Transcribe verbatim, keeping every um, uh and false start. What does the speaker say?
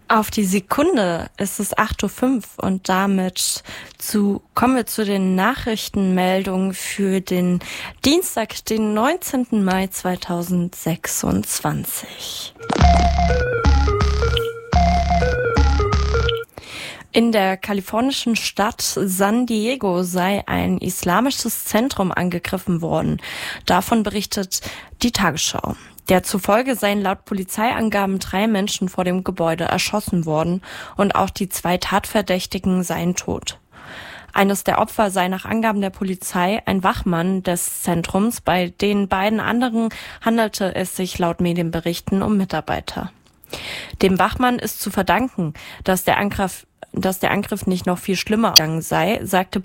Auf die Sekunde ist es acht Uhr fünf und damit zu, kommen wir zu den Nachrichtenmeldungen für den Dienstag, den neunzehnten Mai zweitausendsechsundzwanzig. In der kalifornischen Stadt San Diego sei ein islamisches Zentrum angegriffen worden. Davon berichtet die Tagesschau. Der zufolge seien laut Polizeiangaben drei Menschen vor dem Gebäude erschossen worden und auch die zwei Tatverdächtigen seien tot. Eines der Opfer sei nach Angaben der Polizei ein Wachmann des Zentrums, bei den beiden anderen handelte es sich laut Medienberichten um Mitarbeiter. Dem Wachmann ist zu verdanken, dass der Angriff, dass der Angriff nicht noch viel schlimmer gegangen sei, sagte